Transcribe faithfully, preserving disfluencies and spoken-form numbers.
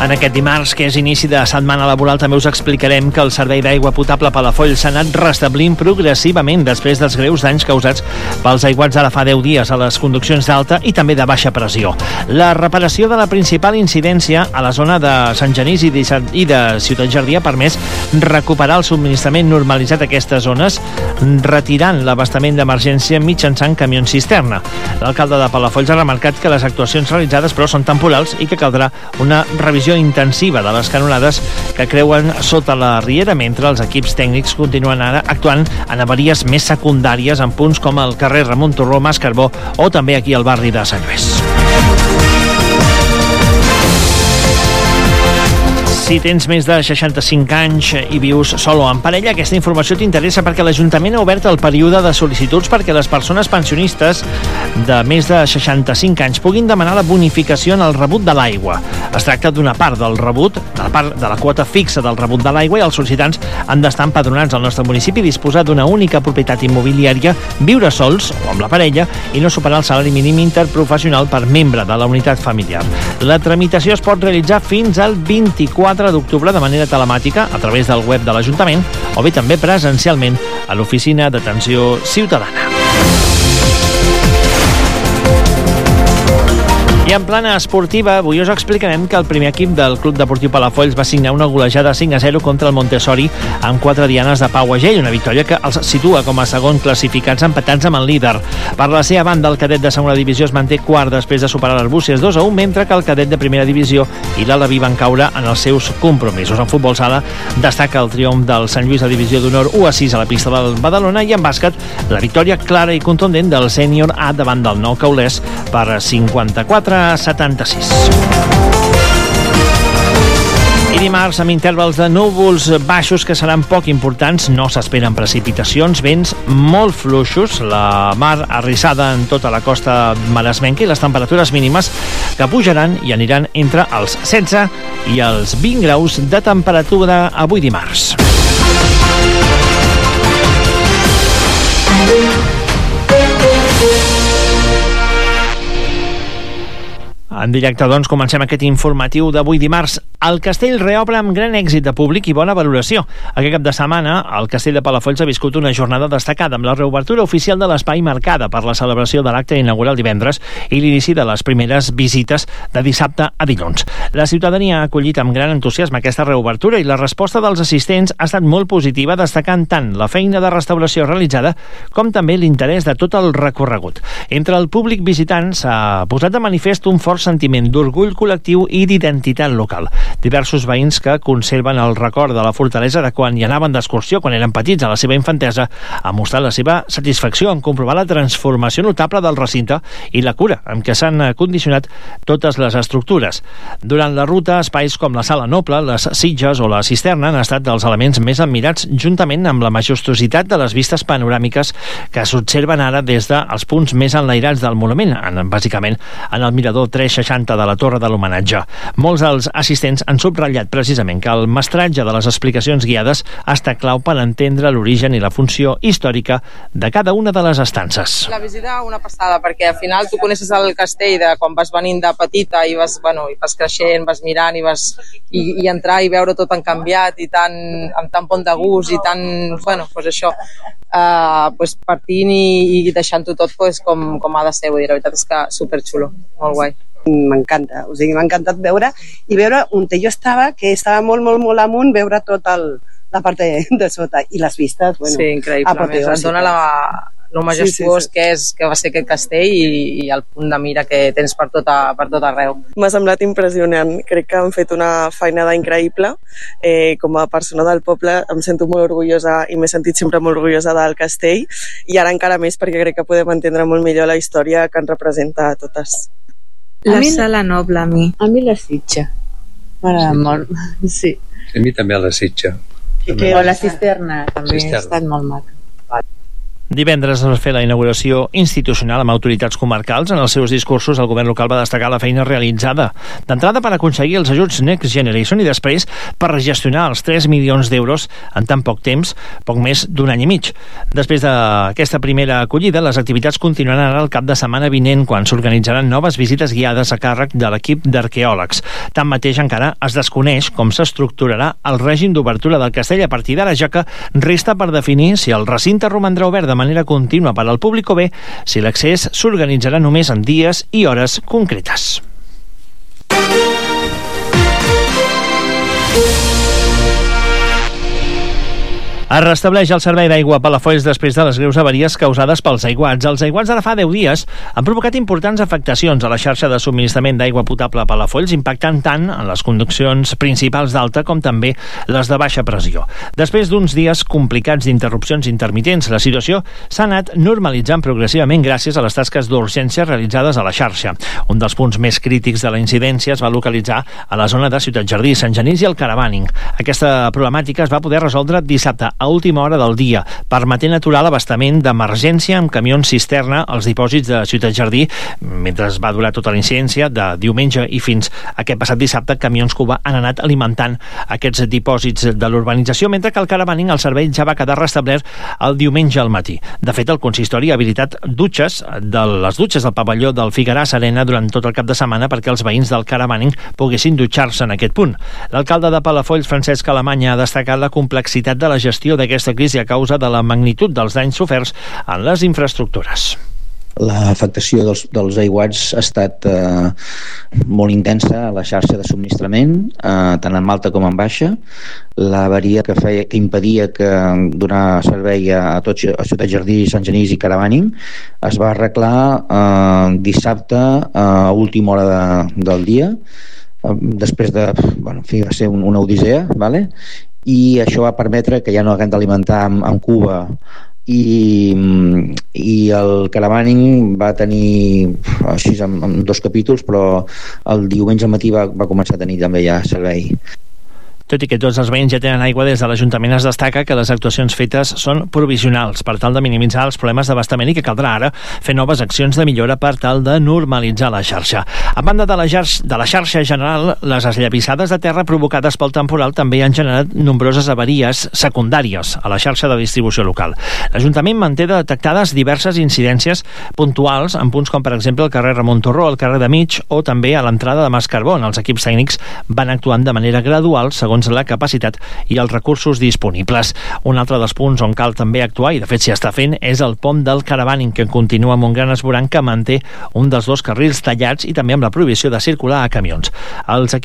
En aquest dimarts, que és inici de setmana laboral, també us explicarem que el servei d'aigua potable Palafolls s'ha anat restablint progressivament després dels greus danys causats pels aiguats d'ara fa deu dies a les conduccions d'alta i també de baixa pressió. La reparació de la principal incidència a la zona de Sant Genís i de Ciutat Jardí ha permès recuperar el subministrament normalitzat a aquestes zones, retirant l'abastament d'emergència mitjançant camions cisterna. L'alcalde de Palafolls ha remarcat que les actuacions realitzades però són temporals i que caldrà una revisió intensiva de les canonades que creuen sota la riera, mentre els equips tècnics continuen ara actuant en avaries més secundàries en punts com el carrer Ramon Torró, Mas Carbó o també aquí al barri de Sant Lluís. Si tens més de seixanta-cinc anys i vius sol o en parella, aquesta informació t'interessa perquè l'Ajuntament ha obert el període de sol·licituds perquè les persones pensionistes de més de seixanta-cinc anys puguin demanar la bonificació en el rebut de l'aigua. Es tracta d'una part del rebut, de la part de la quota fixa del rebut de l'aigua, i els sol·licitants han d'estar empadronats al nostre municipi, disposar d'una única propietat immobiliària, viure sols o amb la parella i no superar el salari mínim interprofessional per membre de la unitat familiar. La tramitació es pot realitzar fins al vint-i-quatre d'octubre de manera telemàtica a través del web de l'Ajuntament o bé també presencialment a l'Oficina d'Atenció Ciutadana. I en plana esportiva, avui us explicarem que el primer equip del Club Deportiu Palafolls va signar una golejada cinc a zero contra el Montessori amb quatre dianes de Pau Agell, una victòria que els situa com a segon classificats empatats amb el líder. Per la seva banda, el cadet de segona divisió es manté quart després de superar l'Arbúcies dos a un, mentre que el cadet de primera divisió i l'Alaví van caure en els seus compromisos. En futbol sala destaca el triomf del Sant Lluís a divisió d'honor u a sis a la pista del Badalona, i en bàsquet la victòria clara i contundent del sènior A davant del Nou Caulès per cinquanta-quatre a setanta-sis. I dimarts, amb intervals de núvols baixos que seran poc importants, no s'esperen precipitacions, vents molt fluixos, la mar arrissada en tota la costa maresmenca i les temperatures mínimes que pujaran i aniran entre els setze i els vint graus de temperatura avui dimarts. En directe, doncs, comencem aquest informatiu d'avui dimarts. El Castell reobre amb gran èxit de públic i bona valoració. Aquest cap de setmana, el Castell de Palafolls ha viscut una jornada destacada amb la reobertura oficial de l'espai marcada per la celebració de l'acte inaugural divendres i l'inici de les primeres visites de dissabte a dilluns. La ciutadania ha acollit amb gran entusiasme aquesta reobertura i la resposta dels assistents ha estat molt positiva, destacant tant la feina de restauració realitzada com també l'interès de tot el recorregut. Entre el públic visitant s'ha posat de manifest un fort sentiment d'orgull col·lectiu i d'identitat local. Diversos veïns que conserven el record de la fortalesa de quan hi anaven d'excursió quan eren petits a la seva infantesa han mostrat la seva satisfacció en comprovar la transformació notable del recinte i la cura amb què s'han condicionat totes les estructures. Durant la ruta, espais com la Sala Noble, les Sitges o la Cisterna han estat dels elements més admirats, juntament amb la majestuositat de les vistes panoràmiques que s'observen ara des dels punts més enlairats del monument, en, bàsicament en el mirador tres seixanta de la Torre de l'Homenatge. Molts dels assistents han subratllat precisament que el mestratge de les explicacions guiades està clau per entendre l'origen i la funció històrica de cada una de les estances. La visita una passada, perquè al final tu coneixes el castell de quan vas venint de petita i vas, bueno, i vas creixent, vas mirant i vas i, i entrar i veure tot tan canviat i tan, amb tan bon de gust i tan, bueno, pues això, uh, pues partint i, i deixant-ho tot pues, com, com ha de ser, vull dir, la veritat és que superxulo, molt guai. M'encanta, o sigui, m'ha encantat veure i veure on jo estava, que estava molt, molt, molt amunt, veure tota la part de, de sota i les vistes, bueno, sí, increïble, et dona la, lo majestuós sí, sí, sí. que és, que va ser aquest castell i, i el punt de mira que tens per tot, a, per tot arreu. M'ha semblat impressionant, crec que han fet una feinada increïble. Eh, com a persona del poble em sento molt orgullosa i m'he sentit sempre molt orgullosa del castell, i ara encara més perquè crec que podem entendre molt millor la història que ens representa a totes. La mi, Sala Noble, a mi. A mi la Sitja. M'agrada sí. molt, sí. A mi també la Sitja. O la Cisterna, també cisterna. Ha estat molt maca. Divendres es va fer la inauguració institucional amb autoritats comarcals. En els seus discursos, el govern local va destacar la feina realitzada d'entrada per aconseguir els ajuts Next Generation i després per gestionar els tres milions d'euros en tan poc temps, poc més d'un any i mig. Després d'aquesta primera acollida, les activitats continuaran ara el cap de setmana vinent, quan s'organitzaran noves visites guiades a càrrec de l'equip d'arqueòlegs. Tanmateix, encara es desconeix com s'estructurarà el règim d'obertura del castell a partir d'ara, ja que resta per definir si el recinte romandrà obert de manera contínua per al públic o bé si l'accés s'organitzarà només en dies i hores concretes. Es restableix el servei d'aigua a Palafolls després de les greus avaries causades pels aiguats. Els aiguats d'ara fa deu dies han provocat importants afectacions a la xarxa de subministrament d'aigua potable a Palafolls, impactant tant en les conduccions principals d'alta com també les de baixa pressió. Després d'uns dies complicats d'interrupcions intermitents, la situació s'ha anat normalitzant progressivament gràcies a les tasques d'urgència realitzades a la xarxa. Un dels punts més crítics de la incidència es va localitzar a la zona de Ciutat Jardí, Sant Genís i el Caravaning. Aquesta problemàtica es va poder resoldre dissabte a última hora del dia, permetent aturar l'abastament d'emergència amb camions cisterna als dipòsits de Ciutat Jardí, mentre es va durar tota la incidència de diumenge i fins aquest passat dissabte. Camions Cuba han anat alimentant aquests dipòsits de l'urbanització, mentre que al Caravaning el servei ja va quedar restablert el diumenge al matí. De fet, el consistori ha habilitat dutxes de les dutxes del pavelló del Figueras Arena durant tot el cap de setmana perquè els veïns del Caravaning poguessin dutxar-se en aquest punt. L'alcalde de Palafolls, Francesc Alemanya, ha destacat la complexitat de la gestió d'aquesta crisi a causa de la magnitud dels danys soferts en les infraestructures. L'afectació dels, dels aiguats ha estat eh, molt intensa a la xarxa de subministrament, eh, tant en alta com en baixa. L'avaria que feia que impedia que donar servei a, a, tot, a Ciutat Jardí, Sant Genís i Caravaning es va arreglar eh, dissabte a última hora de, del dia, eh, després de, bueno, en fi, va ser un, una odissea, vale? I això va permetre que ja no haguem d'alimentar amb, amb Cuba i, i el Caravaning va tenir així amb, amb dos capítols, però el diumenge al matí va, va començar a tenir també ja servei. Tot i que tots els veïns ja tenen aigua, des de l'Ajuntament es destaca que les actuacions fetes són provisionals per tal de minimitzar els problemes d'abastament i que caldrà ara fer noves accions de millora per tal de normalitzar la xarxa. A banda de la, xarxa, de la xarxa general, les esllavissades de terra provocades pel temporal també han generat nombroses avaries secundàries a la xarxa de distribució local. L'Ajuntament manté detectades diverses incidències puntuals en punts com per exemple el carrer Ramon Torró, el carrer de Mig o també a l'entrada de Mas Carbó. Els equips tècnics van actuant de manera gradual segons la capacitat i els recursos disponibles. Un altre dels punts on cal també actuar, i de fet s'hi està fent, és el pont del Caravaning, que continua amb un gran esborrany que manté un dels dos carrils tallats i també amb la prohibició de circular a camions. Els